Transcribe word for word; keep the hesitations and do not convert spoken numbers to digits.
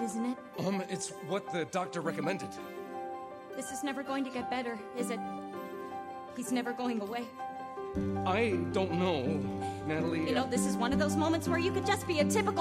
isn't it? Um, it's what the doctor recommended. This is never going to get better, is it? He's never going away. I don't know, Natalie. You know, this is one of those moments where you could just be a typical